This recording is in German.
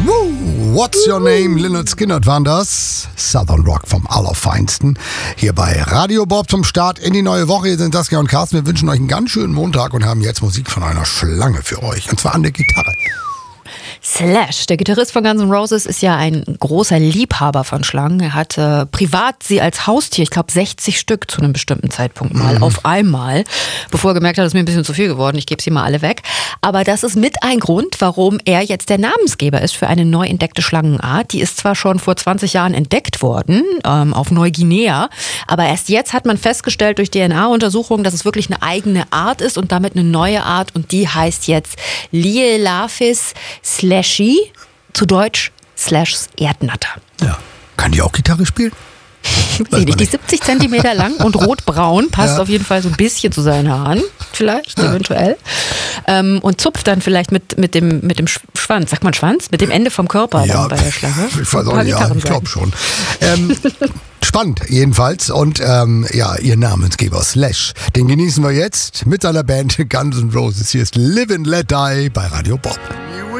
What's Your Name? Lynyrd Skynyrd waren das. Southern Rock vom Allerfeinsten. Hier bei Radio Bob zum Start in die neue Woche. Hier sind Saskia und Carsten. Wir wünschen euch einen ganz schönen Montag und haben jetzt Musik von einer Schlange für euch. Und zwar an der Gitarre. Slash, der Gitarrist von Guns N' Roses, ist ja ein großer Liebhaber von Schlangen. Er hatte privat sie als Haustier, ich glaube 60 Stück zu einem bestimmten Zeitpunkt mal, auf einmal, bevor er gemerkt hat, das ist mir ein bisschen zu viel geworden, ich gebe sie mal alle weg. Aber das ist mit ein Grund, warum er jetzt der Namensgeber ist für eine neu entdeckte Schlangenart. Die ist zwar schon vor 20 Jahren entdeckt worden, auf Neuguinea, aber erst jetzt hat man festgestellt durch DNA-Untersuchungen, dass es wirklich eine eigene Art ist und damit eine neue Art, und die heißt jetzt Lielaphis slashy, zu Deutsch Erdnatter. Ja. Kann die auch Gitarre spielen? Die 70 Zentimeter lang und rotbraun, passt auf jeden Fall so ein bisschen zu seinen Haaren, vielleicht, eventuell. Und zupft dann vielleicht mit dem Schwanz, sagt man Schwanz? Mit dem Ende vom Körper dann bei der Schlange. Ich weiß auch nicht, ich glaube schon. Spannend jedenfalls. Und ihr Namensgeber Slash, den genießen wir jetzt mit seiner Band Guns N' Roses. Hier ist Live and Let Die bei Radio Bob.